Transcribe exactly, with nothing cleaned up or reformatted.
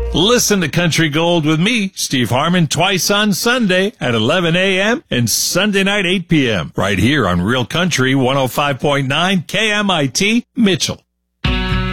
Listen to Country Gold with me, Steve Harmon, twice on Sunday at eleven a.m. and Sunday night eight p.m. right here on Real Country one oh five point nine K M I T Mitchell.